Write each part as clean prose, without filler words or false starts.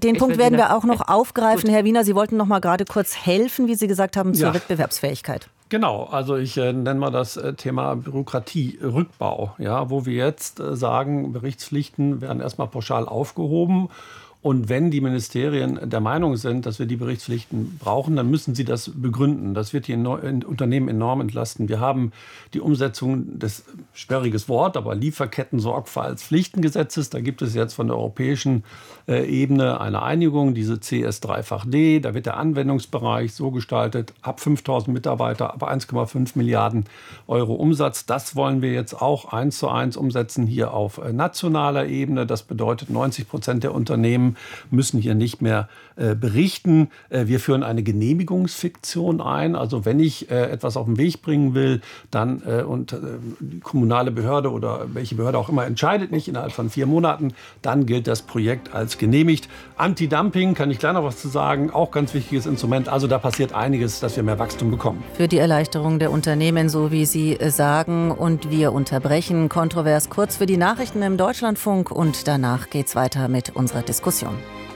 Den Punkt werden wir auch noch aufgreifen. Herr Wiener, Sie wollten noch mal gerade kurz helfen, wie Sie gesagt haben, zur Wettbewerbsfähigkeit. Genau, also ich nenne mal das Thema Bürokratierückbau, ja, wo wir jetzt sagen, Berichtspflichten werden erstmal pauschal aufgehoben. Und wenn die Ministerien der Meinung sind, dass wir die Berichtspflichten brauchen, dann müssen sie das begründen. Das wird die Unternehmen enorm entlasten. Wir haben die Umsetzung des, sperriges Wort, aber Lieferketten-Sorgfaltspflichtengesetzes. Da gibt es jetzt von der europäischen Ebene eine Einigung, diese CS3D. Da wird der Anwendungsbereich so gestaltet, ab 5.000 Mitarbeiter, ab 1,5 Milliarden Euro Umsatz. Das wollen wir jetzt auch 1:1 umsetzen hier auf nationaler Ebene. Das bedeutet, 90% der Unternehmen müssen hier nicht mehr berichten. Wir führen eine Genehmigungsfiktion ein. Also wenn ich etwas auf den Weg bringen will, dann die kommunale Behörde oder welche Behörde auch immer entscheidet nicht innerhalb von 4 Monaten, dann gilt das Projekt als genehmigt. Anti-Dumping, kann ich gleich noch was zu sagen, auch ganz wichtiges Instrument. Also da passiert einiges, dass wir mehr Wachstum bekommen. Für die Erleichterung der Unternehmen, so wie Sie sagen. Und wir unterbrechen kontrovers kurz für die Nachrichten im Deutschlandfunk und danach geht's weiter mit unserer Diskussion.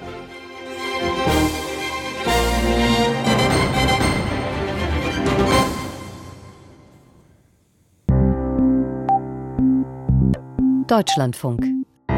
Deutschlandfunk.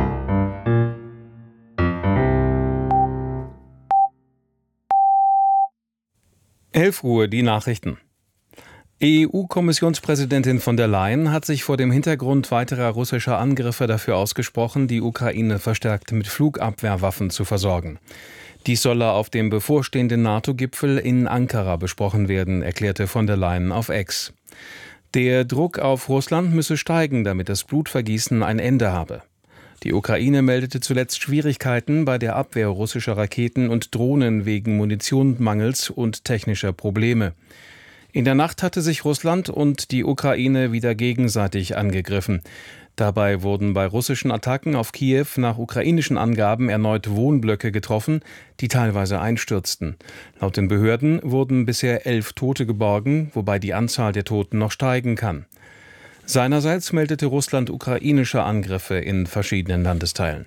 Uhr, die Nachrichten. EU-Kommissionspräsidentin von der Leyen hat sich vor dem Hintergrund weiterer russischer Angriffe dafür ausgesprochen, die Ukraine verstärkt mit Flugabwehrwaffen zu versorgen. Dies solle auf dem bevorstehenden NATO-Gipfel in Ankara besprochen werden, erklärte von der Leyen auf X. Der Druck auf Russland müsse steigen, damit das Blutvergießen ein Ende habe. Die Ukraine meldete zuletzt Schwierigkeiten bei der Abwehr russischer Raketen und Drohnen wegen Munitionsmangels und technischer Probleme. In der Nacht hatte sich Russland und die Ukraine wieder gegenseitig angegriffen. Dabei wurden bei russischen Attacken auf Kiew nach ukrainischen Angaben erneut Wohnblöcke getroffen, die teilweise einstürzten. Laut den Behörden wurden bisher 11 Tote geborgen, wobei die Anzahl der Toten noch steigen kann. Seinerseits meldete Russland ukrainische Angriffe in verschiedenen Landesteilen.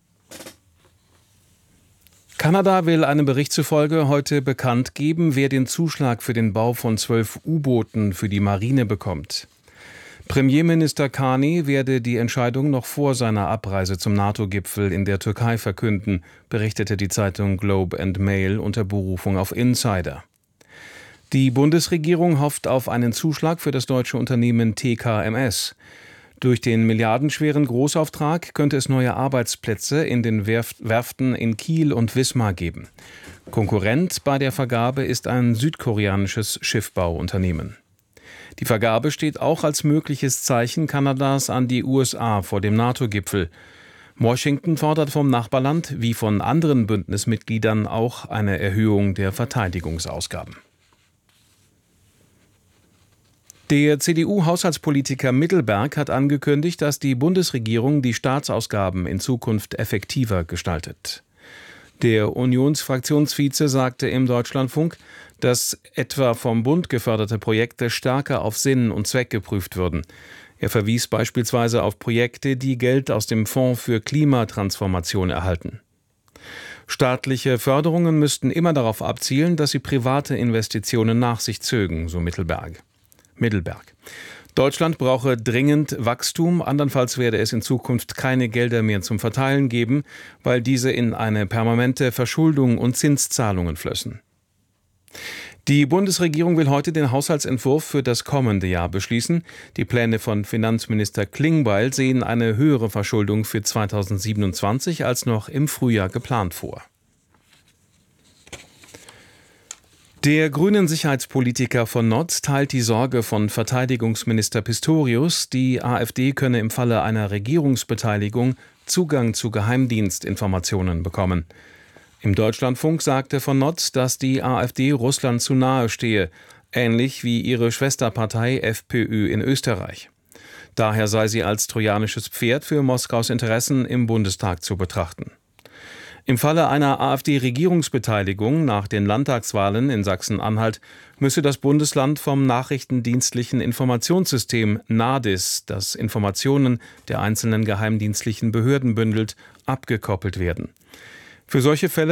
Kanada will einem Bericht zufolge heute bekannt geben, wer den Zuschlag für den Bau von 12 U-Booten für die Marine bekommt. Premierminister Carney werde die Entscheidung noch vor seiner Abreise zum NATO-Gipfel in der Türkei verkünden, berichtete die Zeitung Globe and Mail unter Berufung auf Insider. Die Bundesregierung hofft auf einen Zuschlag für das deutsche Unternehmen TKMS. Durch den milliardenschweren Großauftrag könnte es neue Arbeitsplätze in den Werften in Kiel und Wismar geben. Konkurrent bei der Vergabe ist ein südkoreanisches Schiffbauunternehmen. Die Vergabe steht auch als mögliches Zeichen Kanadas an die USA vor dem NATO-Gipfel. Washington fordert vom Nachbarland wie von anderen Bündnismitgliedern auch eine Erhöhung der Verteidigungsausgaben. Der CDU-Haushaltspolitiker Mittelberg hat angekündigt, dass die Bundesregierung die Staatsausgaben in Zukunft effektiver gestaltet. Der Unionsfraktionsvize sagte im Deutschlandfunk, dass etwa vom Bund geförderte Projekte stärker auf Sinn und Zweck geprüft würden. Er verwies beispielsweise auf Projekte, die Geld aus dem Fonds für Klimatransformation erhalten. Staatliche Förderungen müssten immer darauf abzielen, dass sie private Investitionen nach sich zögen, so Mittelberg. Deutschland brauche dringend Wachstum, andernfalls werde es in Zukunft keine Gelder mehr zum Verteilen geben, weil diese in eine permanente Verschuldung und Zinszahlungen flössen. Die Bundesregierung will heute den Haushaltsentwurf für das kommende Jahr beschließen. Die Pläne von Finanzminister Klingbeil sehen eine höhere Verschuldung für 2027 als noch im Frühjahr geplant vor. Der grünen Sicherheitspolitiker von Notz teilt die Sorge von Verteidigungsminister Pistorius, die AfD könne im Falle einer Regierungsbeteiligung Zugang zu Geheimdienstinformationen bekommen. Im Deutschlandfunk sagte von Notz, dass die AfD Russland zu nahe stehe, ähnlich wie ihre Schwesterpartei FPÖ in Österreich. Daher sei sie als trojanisches Pferd für Moskaus Interessen im Bundestag zu betrachten. Im Falle einer AfD-Regierungsbeteiligung nach den Landtagswahlen in Sachsen-Anhalt müsse das Bundesland vom nachrichtendienstlichen Informationssystem NADIS, das Informationen der einzelnen geheimdienstlichen Behörden bündelt, abgekoppelt werden. Für solche Fälle